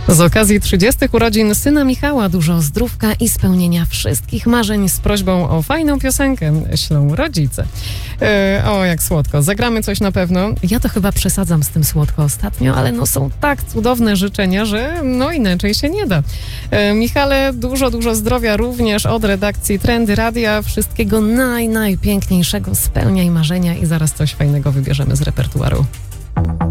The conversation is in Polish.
Z okazji 30 urodzin syna Michała dużo zdrówka i spełnienia wszystkich marzeń z prośbą o fajną piosenkę ślą rodzice. O, jak słodko. Zagramy coś na pewno. Ja to chyba przesadzam z tym słodko ostatnio, ale są tak cudowne życzenia, że inaczej się nie da. Michale, dużo zdrowia również od redakcji Trendy Radia. Wszystkiego najpiękniejszego, spełniaj marzenia i zaraz coś fajnego wybierzemy z repertuaru.